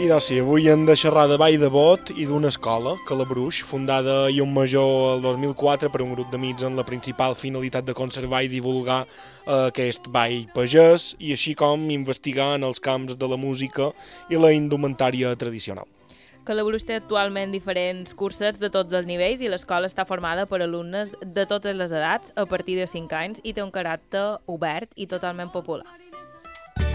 I doncs sí, avui hem de xerrar de Vall de Bot i d'una escola, Calabruix, fundada a un major el 2004 per un grup d'amics amb la principal finalitat de conservar i divulgar aquest ball pagès i així com investigar en els camps de la música i la indumentària tradicional. Calabruix té actualment diferents curses de tots els nivells i l'escola està formada per alumnes de totes les edats a partir de 5 anys i té un caràcter obert i totalment popular.